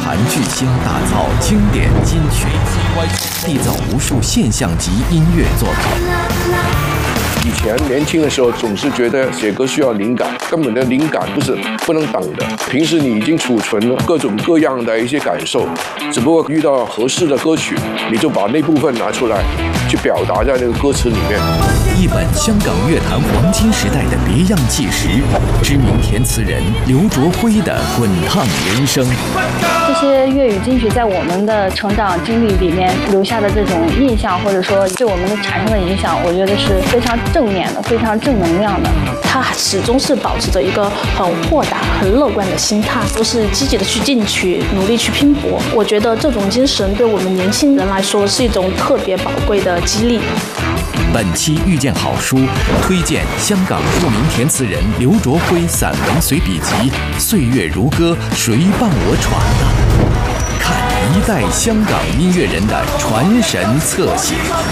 坛巨星打造经典金曲，缔造无数现象级音乐作品。 以前年轻的时候总是觉得写歌需要灵感，根本的灵感不能等的。平时你已经储存了各种各样的一些感受，只不过遇到合适的歌曲，你就把那部分拿出来，去表达在那个歌词里面。 一本香港乐坛黄金时代的别样纪实，知名填词人刘卓辉的滚烫人生。 这些粤语金曲在我们的成长经历里面留下的这种印象，或者说对我们的产生的影响，我觉得是非常正面的，非常正能量的。 他始终是保持着一个很豁达、很乐观的心态，都是积极的去进取，努力去拼搏。我觉得这种精神对我们年轻人来说是一种特别宝贵的激励。 本期遇见好书推荐香港著名填词人刘卓辉散文随笔集《岁月如歌，谁伴我闯》看一代香港音乐人的传神侧写。